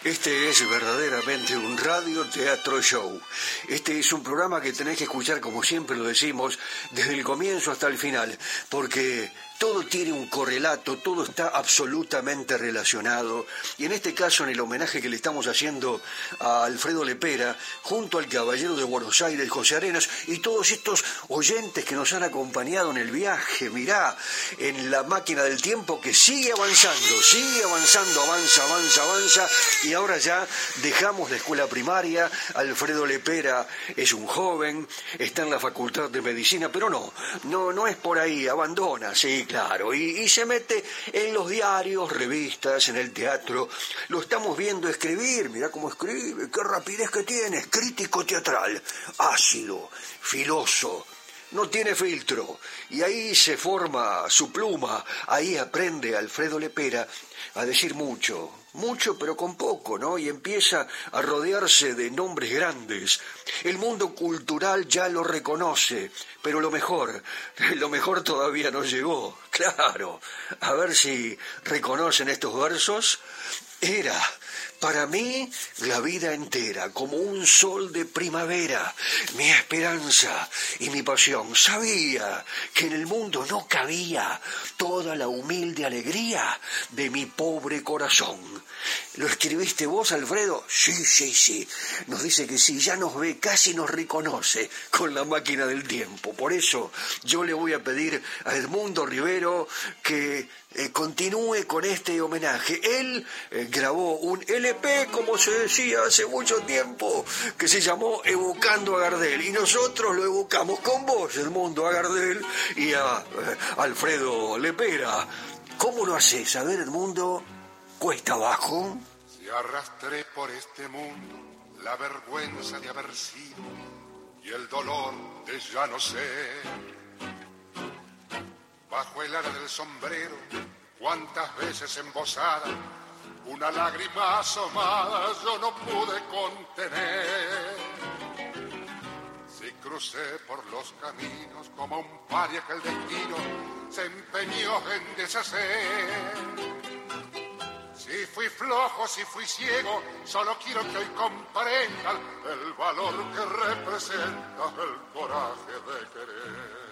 Este es verdaderamente un radioteatro show. Este es un programa que tenés que escuchar, como siempre lo decimos, desde el comienzo hasta el final, porque todo tiene un correlato, todo está absolutamente relacionado. Y en este caso, en el homenaje que le estamos haciendo a Alfredo Lepera, junto al Caballero de Buenos Aires, José Arenas, y todos estos oyentes que nos han acompañado en el viaje, mirá, en la máquina del tiempo que sigue avanzando, avanza, y ahora ya dejamos la escuela primaria. Alfredo Lepera es un joven, está en la Facultad de Medicina, pero no es por ahí, abandona, sí, claro, y se mete en los diarios, revistas, en el teatro. Lo estamos viendo escribir, mirá cómo escribe, qué rapidez que tiene, es crítico teatral, ácido, filoso, no tiene filtro, y ahí se forma su pluma, ahí aprende Alfredo Lepera a decir mucho, pero con poco, ¿no? Y empieza a rodearse de nombres grandes. El mundo cultural ya lo reconoce, pero lo mejor todavía no llegó. Claro, a ver si reconocen estos versos. Era para mí la vida entera, como un sol de primavera, mi esperanza y mi pasión. Sabía que en el mundo no cabía toda la humilde alegría de mi pobre corazón. ¿Lo escribiste vos, Alfredo? Sí. Nos dice que sí, ya nos ve, casi nos reconoce con la máquina del tiempo. Por eso yo le voy a pedir a Edmundo Rivero que continúe con este homenaje. Él grabó un LP, como se decía hace mucho tiempo, que se llamó Evocando a Gardel, y nosotros lo evocamos con vos, Edmundo, a Gardel y a Alfredo Lepera. ¿Cómo lo haces? A ver, Edmundo, cuesta abajo. Si arrastré por este mundo la vergüenza de haber sido y el dolor de ya no ser. Bajo el ala del sombrero, cuántas veces embosada, una lágrima asomada yo no pude contener. Si crucé por los caminos como un paria que el destino se empeñó en deshacer. Si fui flojo, si fui ciego, solo quiero que hoy comprendan el valor que representa el coraje de querer.